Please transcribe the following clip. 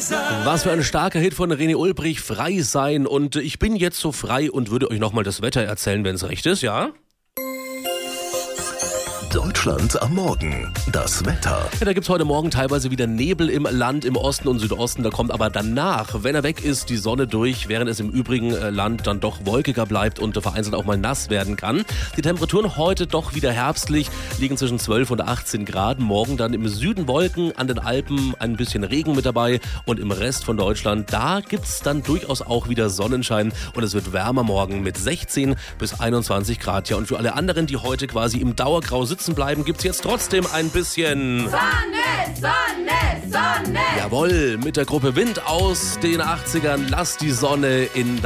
Was für ein starker Hit von René Ulbrich, Frei sein. Und ich bin jetzt so frei und würde euch nochmal das Wetter erzählen, wenn es recht ist, ja? Deutschland am Morgen. Das Wetter. Ja, da gibt es heute Morgen teilweise wieder Nebel im Land, im Osten und Südosten. Da kommt aber danach, wenn er weg ist, die Sonne durch, während es im übrigen Land dann doch wolkiger bleibt und vereinzelt auch mal nass werden kann. Die Temperaturen heute doch wieder herbstlich, liegen zwischen 12 und 18 Grad. Morgen dann im Süden Wolken, an den Alpen ein bisschen Regen mit dabei und im Rest von Deutschland, da gibt es dann durchaus auch wieder Sonnenschein und es wird wärmer morgen mit 16 bis 21 Grad. Ja, und für alle anderen, die heute quasi im Dauergrau sitzen bleiben, gibt's jetzt trotzdem ein bisschen Sonne, Sonne, Sonne. Jawohl, mit der Gruppe Wind aus den 80ern. Lass die Sonne in